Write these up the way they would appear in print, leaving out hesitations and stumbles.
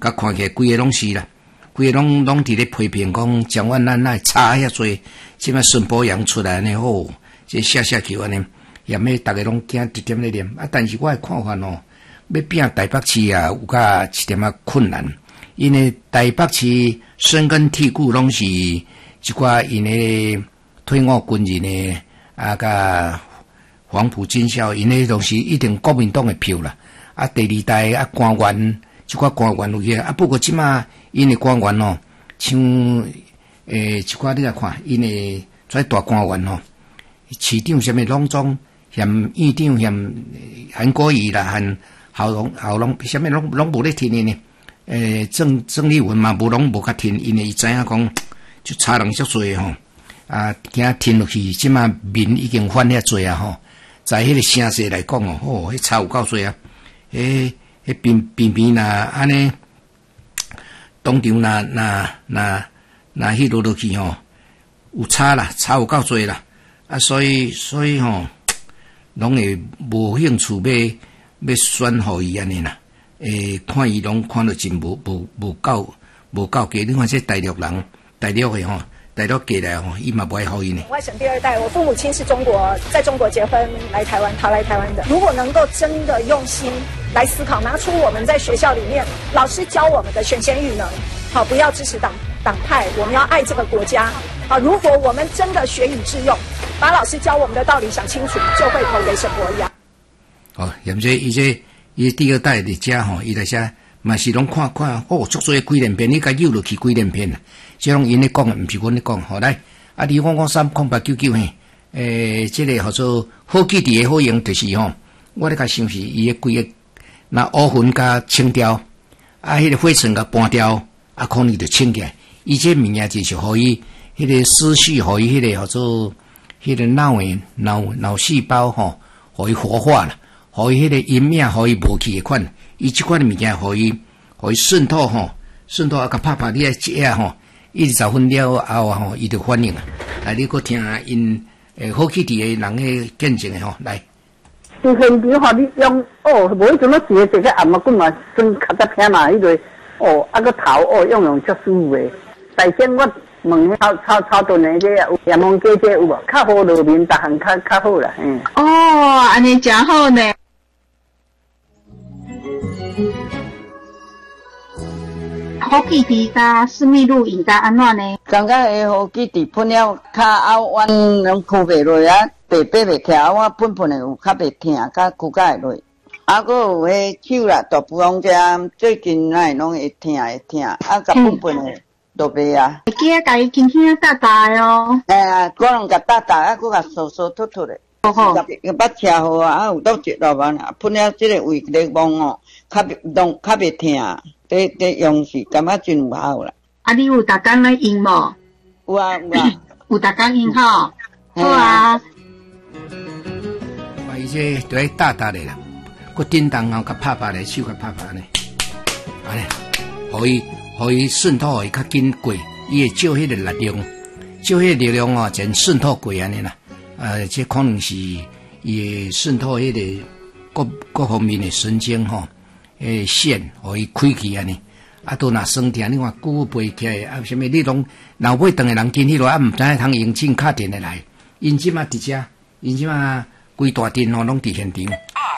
甲看起来规个拢是啦，规个拢伫咧批评讲蒋万安那差遐多，即摆孙宝阳出来呢吼，这下去安尼，也咩大家拢惊一点咧念啊。但是我的看法哦，要拼台北市啊，有甲一点啊困难，因为台北市深根蒂固拢是一寡因诶退伍军人呢，啊甲黄埔军校，因诶拢是一定国民党诶票啦。啊，第二代啊官员，即寡官员有去啊。不过即马因诶官员哦，像一寡你来看，因诶遮大官员哦，市长什么拢总嫌院长嫌韩国瑜啦，含郝龙什么拢无咧听因呢。郑丽文嘛，拢无甲听，因为伊知影讲就差人足多吼。啊，惊听落去，即马民已经反遐多啊吼。在迄个声势来讲哦，迄差有够多啊。迄边啦，安尼当场那迄落去吼，有差啦，差有够多啦。啊，所以吼，拢会无兴趣要选互伊安尼啦。看伊拢看到真无够格。你看这大陆人，大陆的吼。带到过来伊嘛不爱好伊呢。 外省第二代，我父母亲是在中国结婚来台湾，逃来台湾的。如果能够真的用心来思考，拿出我们在学校里面老师教我们的选贤与能，好，不要支持党派，我们要爱这个国家。好，如果我们真的学以致用，把老师教我们的道理想清楚，就会投给沈伯洋。 哦，嫌伊第二代的家吼，伊来遮嘛是拢看哦，足多几连篇，你甲扭落去几连篇啦。即拢因咧讲诶，毋是阮咧讲。好来，啊2553899嘿，即个号做好记忆诶好用，就是吼，我咧甲想是伊诶规个那乌云甲清掉，啊，迄个灰尘甲搬掉，啊，可能就清起来。伊这物件就是互伊迄个思绪，互伊迄个号做迄个脑细胞吼，互伊活化啦，互伊迄个阴影，互伊无去诶款。伊即款诶物件，互伊渗透啊，甲拍你诶一下吼。10分了后吼，伊就反应啊！来，你搁听因好起伫诶人诶见证诶吼，来。 伫现场吼，你用无迄阵咯，一个暗啊，骨嘛，算较较偏嘛，迄个个头用足舒服诶。大先我问超顿诶，这有盐檬鸡这有无？较好路面，逐项较好啦， 安尼真好呢。好记忆甲私密录影甲安怎呢？ 感觉诶好记忆喷了较凹弯，拢箍袂落啊，白袂起来，我喷诶有较袂疼，甲骨甲会落。啊，搁有迄手啦，大部分遮最近来拢会疼，啊，甲喷诶都袂啊。 会记啊，甲伊轻轻搭搭哦。 可能甲搭搭啊，搁甲疏疏突突诶。 好， 捌车好啊，有倒一落弯啊，喷了即个位咧摸哦，较袂疼。这用是感觉真有效啦。 啊，你有逐工咧用无？ 有啊。 有逐工用吼。好啊。 伊这都爱搭咧啦，佮叮当后甲拍咧，手甲拍咧，安尼，互伊渗透，互伊较紧过，伊会照迄个力量哦，真渗透过安尼啦。这可能是伊会渗透迄个各方面的神经吼。线，互伊开去安尼，啊，都若酸痛，你看骨背起来，啊，什么你拢老尾长诶人见迄落啊，毋知通用进卡电诶来，因即马伫遮，因即马规大阵吼，拢伫现场。22:45。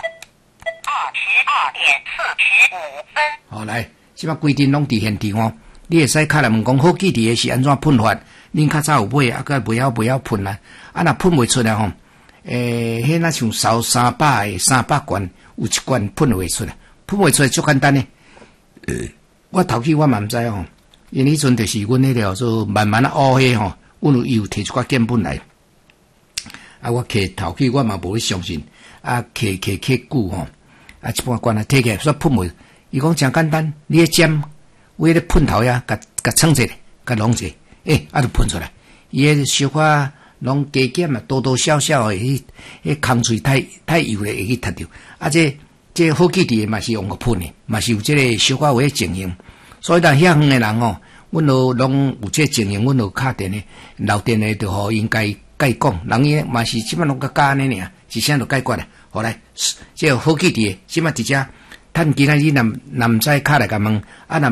好来，即马规阵拢伫现场哦，你会使卡来问讲好记忆诶是安怎喷法？恁较早有买啊？个袂晓喷啦，啊，若喷袂出来吼，迄那像烧300罐，有一罐喷袂出来。喷袂出来足简单呢。我头起我嘛毋知吼，因迄阵就是阮迄条做慢慢乌迄吼，阮有又摕一寡键盘来，啊，我摕头起我嘛无相信，啊，摕久吼，啊，一半罐啊摕起来，所以喷袂。伊讲真简单，你迄尖，为咧喷头呀，甲撑者，甲弄者，啊，就喷出来。伊迄小可拢加减啊，多少少诶，迄空喙太油咧，会去踢着，啊这好记忆嘛是用个喷的，嘛是有这个小可有迄情形，所以咱遐远的人哦，阮都拢有这情形，阮都敲电的、留电的，就互因解讲，人伊嘛是即摆拢甲教安尼尔，一声就解决了。后来这好记忆的，即摆伫遮，趁今仔日若毋知敲来甲问，啊若